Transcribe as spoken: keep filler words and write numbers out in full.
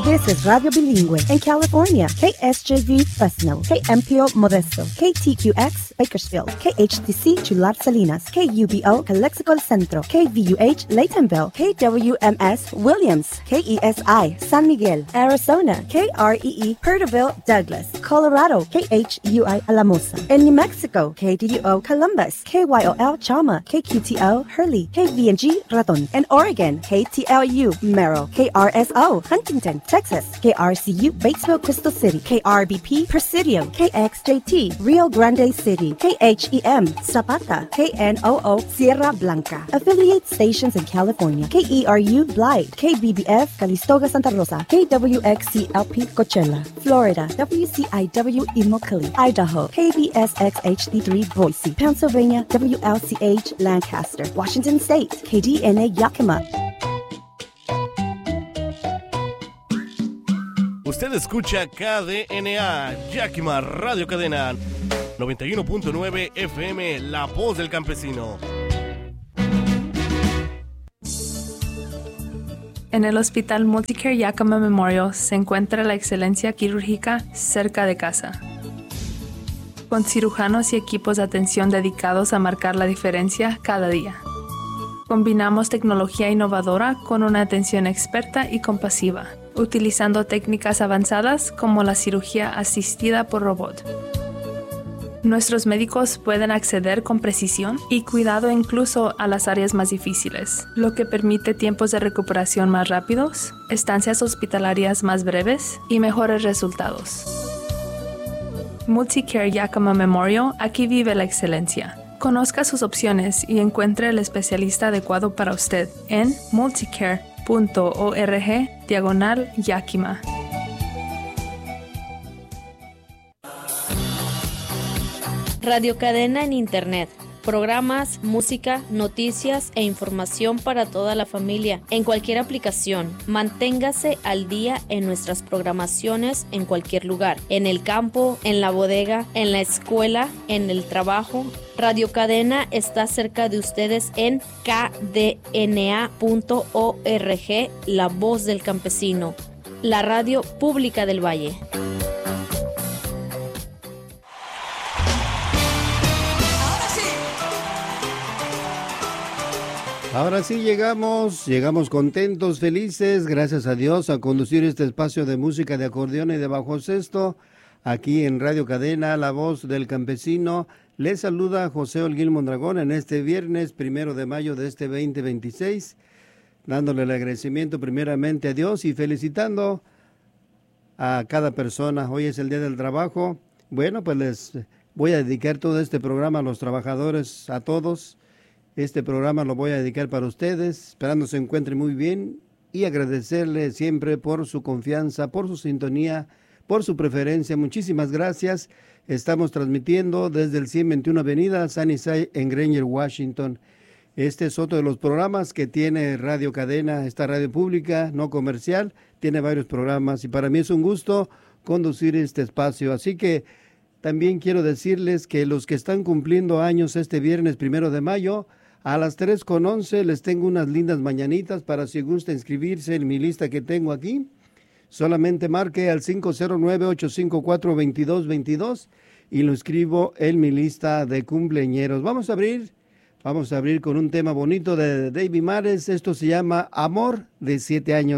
This is Radio Bilingüe in California. K S J V Fresno, K M P O Modesto, K T Q X Bakersfield, K H T C Chular Salinas, K U B O Calexico El Centro, K V U H Laytonville, K W M S Williams, K E S I San Miguel, Arizona, K R E E Perterville Douglas, Colorado, K H U I Alamosa. In New Mexico, K D D O Columbus, K Y O L Chama, K Q T O Hurley, K V N G Raton. In Oregon, K T L U Merrill, K R S O Huntington, Texas, K R C U Batesville Crystal City, K R B P Presidio, K X J T Rio Grande City, K H E M Zapata, K N O O Sierra Blanca. Affiliate stations in California, K E R U Blythe, K B B F Calistoga Santa Rosa, K W X C L P Coachella, Florida, W C I W Immokalee, Idaho, K B S X H D three Boise, Pennsylvania, W L C H Lancaster, Washington State, K D N A Yakima. Usted escucha K D N A, Yakima Radio Cadena, noventa y uno punto nueve F M, La Voz del Campesino. En el Hospital Multicare Yakima Memorial se encuentra la excelencia quirúrgica cerca de casa. Con cirujanos y equipos de atención dedicados a marcar la diferencia cada día. Combinamos tecnología innovadora con una atención experta y compasiva, utilizando técnicas avanzadas como la cirugía asistida por robot. Nuestros médicos pueden acceder con precisión y cuidado incluso a las áreas más difíciles, lo que permite tiempos de recuperación más rápidos, estancias hospitalarias más breves y mejores resultados. Multicare Yakima Memorial, aquí vive la excelencia. Conozca sus opciones y encuentre el especialista adecuado para usted en multicare punto org diagonal Yakima. Radio Cadena en Internet. Programas, música, noticias e información para toda la familia en cualquier aplicación. Manténgase al día en nuestras programaciones en cualquier lugar, en el campo, en la bodega, en la escuela, en el trabajo. Radio Cadena está cerca de ustedes en K D N A punto org, La Voz del Campesino, la radio pública del Valle. Ahora sí llegamos, llegamos contentos, felices, gracias a Dios, a conducir este espacio de música de acordeón y de bajo sexto, aquí en Radio Cadena, La Voz del Campesino. Les saluda José Olguín Mondragón en este viernes primero de mayo de este veinte veintiséis, dándole el agradecimiento primeramente a Dios y felicitando a cada persona. Hoy es el Día del Trabajo. Bueno, pues les voy a dedicar todo este programa a los trabajadores, a todos. Este programa lo voy a dedicar para ustedes, esperando se encuentren muy bien y agradecerle siempre por su confianza, por su sintonía, por su preferencia. Muchísimas gracias. Estamos transmitiendo desde el ciento veintiuno Avenida Sunnyside en Granger, Washington. Este es otro de los programas que tiene Radio Cadena, esta radio pública, no comercial, tiene varios programas y para mí es un gusto conducir este espacio. Así que también quiero decirles que los que están cumpliendo años este viernes primero de mayo, a las tres con once les tengo unas lindas mañanitas para si gusta inscribirse en mi lista que tengo aquí. Solamente marque al cinco cero nueve, ocho cinco cuatro, dos dos dos dos y lo escribo en mi lista de cumpleañeros. Vamos a abrir, vamos a abrir con un tema bonito de David Mares. Esto se llama Amor de siete años.